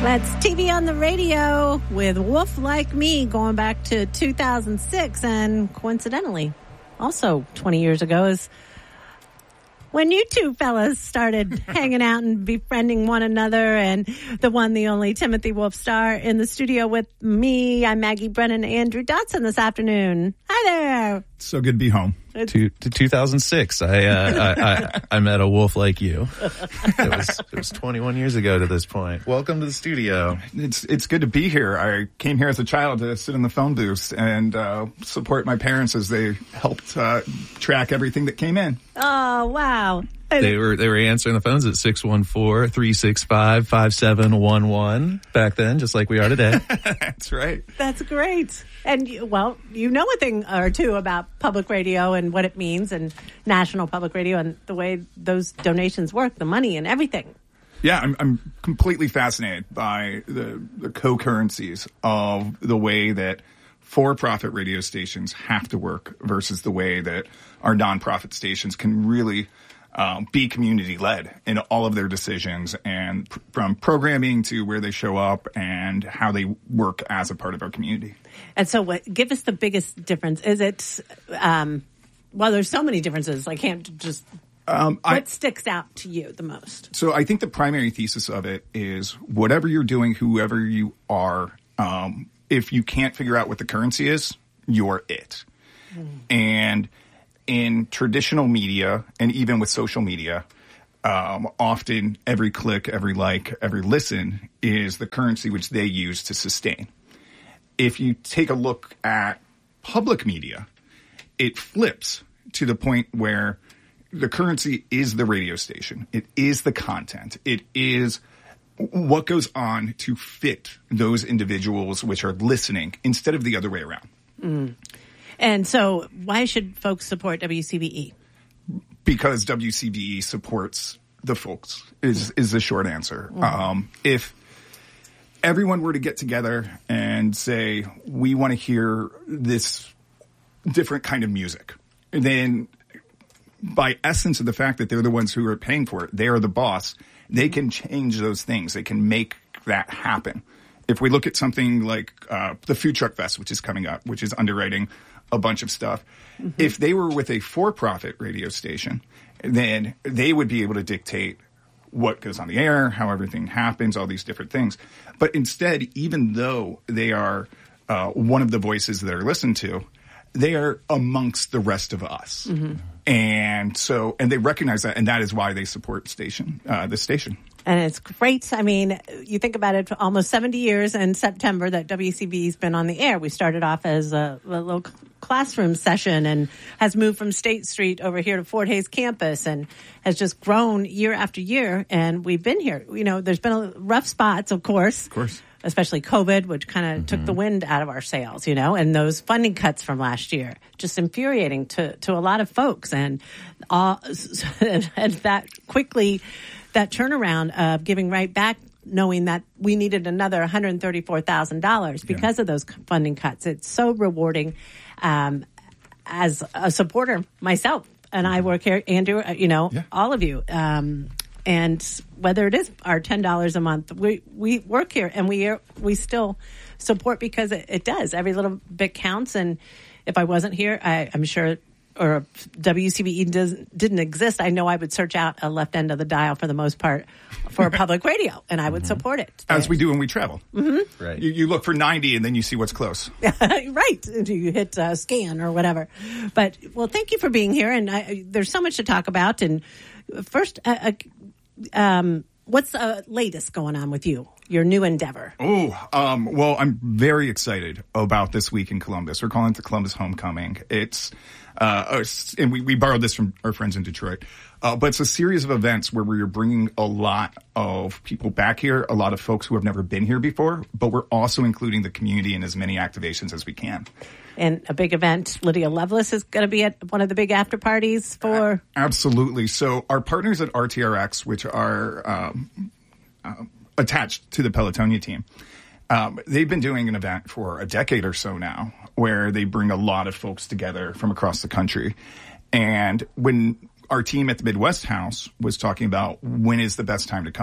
That's TV on the Radio with Wolf Like Me, going back to 2006, and coincidentally, also 20 years ago is when you two fellas started hanging out and befriending one another, and the one, the only Timothy Wolf Star in the studio with me. I'm Maggie Brennan, Andrew Dotson this afternoon. Hi there. So good to be home. To 2006, I met a wolf like you. It was 21 years ago to this point. Welcome to the studio. It's good to be here. I came here as a child to sit in the phone booths and support my parents as they helped track everything that came in. Oh, wow. They were answering the phones at 614-365-5711 back then, just like we are today. That's right. That's great. And, you know a thing or two about public radio and what it means, and national public radio, and the way those donations work, the money and everything. Yeah, I'm completely fascinated by the co-currencies of the way that for-profit radio stations have to work versus the way that our nonprofit stations can really be community-led in all of their decisions, and from programming to where they show up and how they work as a part of our community. And so give us the biggest difference. Is it, there's so many differences. I can't just, what sticks out to you the most? So I think the primary thesis of it is whatever you're doing, whoever you are, if you can't figure out what the currency is, you're it. And in traditional media, and even with social media, often every click, every like, every listen is the currency which they use to sustain. If you take a look at public media, it flips to the point where the currency is the radio station. It is the content. It is what goes on to fit those individuals which are listening instead of the other way around. Mm. And so why should folks support WCBE? Because WCBE supports the folks is the short answer. Mm. If everyone were to get together and say, we want to hear this different kind of music, then by essence of the fact that they're the ones who are paying for it, they are the boss, they can change those things. They can make that happen. If we look at something like the Food Truck Fest, which is coming up, which is underwriting a bunch of stuff. Mm-hmm. If they were with a for-profit radio station, then they would be able to dictate what goes on the air, how everything happens, all these different things. But instead, even though they are one of the voices that are listened to, they are amongst the rest of us. Mm-hmm. And they recognize that, and that is why they support the station. And it's great. I mean, you think about it, for almost 70 years in September that WCB's been on the air. We started off as a little classroom session and has moved from State Street over here to Fort Hays campus and has just grown year after year. And we've been here. You know, there's been rough spots, of course. Especially COVID, which kind of took the wind out of our sails, and those funding cuts from last year, just infuriating to a lot of folks. And that quickly, that turnaround of giving right back, knowing that we needed another $134,000 because of those funding cuts. It's so rewarding as a supporter myself. And I work here, Andrew, all of you. And whether it is our $10 a month, we work here and we still support because it does. Every little bit counts. And if I wasn't here, I'm sure, or if WCBE didn't exist, I know I would search out a left end of the dial for the most part for public radio, and I would support it. As we do when we travel. Mm-hmm. Right. You look for 90 and then you see what's close. Right. You hit scan or whatever. But, well, thank you for being here. And there's so much to talk about. And first, what's the latest going on with you? Your new endeavor? Well, I'm very excited about this week in Columbus. We're calling it the Columbus Homecoming. It's, and we borrowed this from our friends in Detroit, but it's a series of events where we're bringing a lot of people back here, a lot of folks who have never been here before, but we're also including the community in as many activations as we can. And a big event, Lydia Lovelace is going to be at one of the big after parties for... Absolutely. So our partners at RTRX, which are attached to the Pelotonia team, they've been doing an event for a decade or so now where they bring a lot of folks together from across the country. And when our team at the Midwest House was talking about when is the best time to come,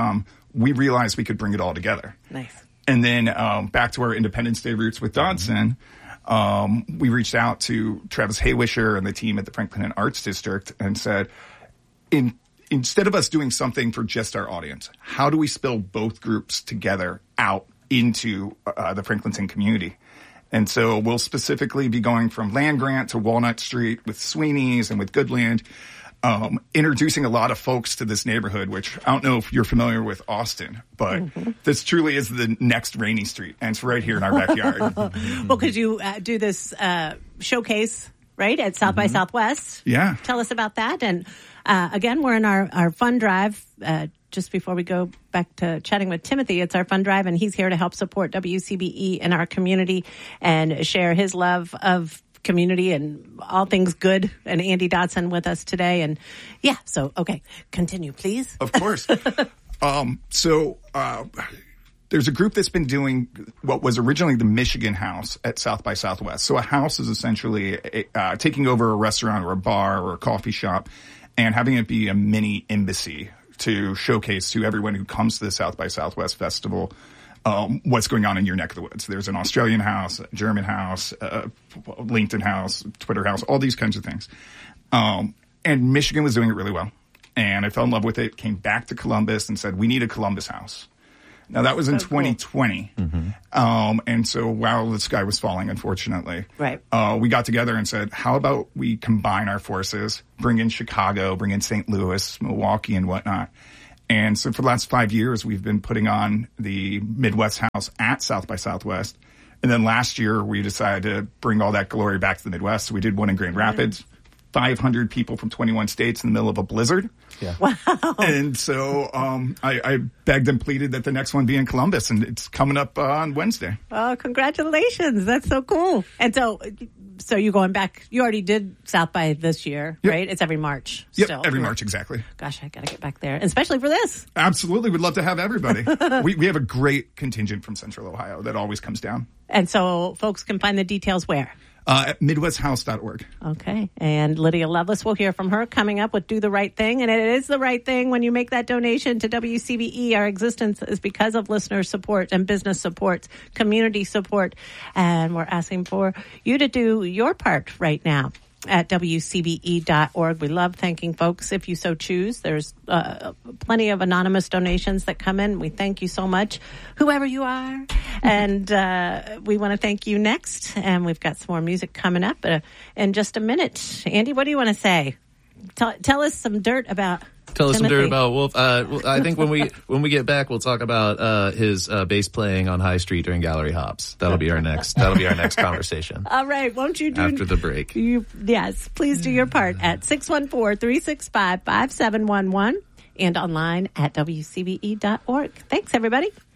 we realized we could bring it all together. Nice. And then back to our Independence Day roots with Dodson, we reached out to Travis Haywisher and the team at the Franklin Arts District and said, instead of us doing something for just our audience, how do we spill both groups together out into the Franklinton community? And so we'll specifically be going from Land Grant to Walnut Street with Sweeney's and with Goodland, introducing a lot of folks to this neighborhood, which I don't know if you're familiar with Austin, but this truly is the next Rainey Street, and it's right here in our backyard. Well, because you do this showcase, right, at South by Southwest. Yeah. Tell us about that. And again, we're in our fund drive. Just before we go back to chatting with Timothy, it's our fund drive, and he's here to help support WCBE in our community and share his love of community and all things good. And Andy Dodson with us today. And yeah, so, okay, continue, please. Of course. There's a group that's been doing what was originally the Michigan House at South by Southwest. So a house is essentially taking over a restaurant or a bar or a coffee shop and having it be a mini embassy to showcase to everyone who comes to the South by Southwest Festival what's going on in your neck of the woods. There's an Australian house, a German house, a LinkedIn house, Twitter house, all these kinds of things. And Michigan was doing it really well. And I fell in love with it, came back to Columbus and said, we need a Columbus house. Now, that was in 2020. Cool. And so while the sky was falling, unfortunately, right. We got together and said, how about we combine our forces, bring in Chicago, bring in St. Louis, Milwaukee, and whatnot. And so for the last 5 years, we've been putting on the Midwest House at South by Southwest. And then last year, we decided to bring all that glory back to the Midwest. So we did one in Grand Rapids, 500 people from 21 states in the middle of a blizzard. Yeah. Wow. And so I begged and pleaded that the next one be in Columbus, and it's coming up on Wednesday. Oh, congratulations. That's so cool. And so you're going back, you already did South by this year, Yep. right? It's every March. Yep, still. every March, exactly. Gosh, I got to get back there, especially for this. Absolutely. We'd love to have everybody. we have a great contingent from Central Ohio that always comes down. And so folks can find the details where? At MidwestHouse.org. Okay. And Lydia Lovelace, we'll hear from her coming up with Do the Right Thing. And it is the right thing when you make that donation to WCBE. Our existence is because of listener support and business support, community support. And we're asking for you to do your part right now at WCBE.org. We love thanking folks if you so choose. There's plenty of anonymous donations that come in. We thank you so much, whoever you are. And we want to thank you next. And we've got some more music coming up in just a minute. Andy, what do you want to say? Tell us some dirt about Tell us Timothy. some dirt about Wolf. I think when we get back, we'll talk about his bass playing on High Street during gallery hops. That'll be our next conversation. All right, won't you do after the break? Yes, please do your part at 614-365-5711 and online at WCBE.org. Thanks, everybody.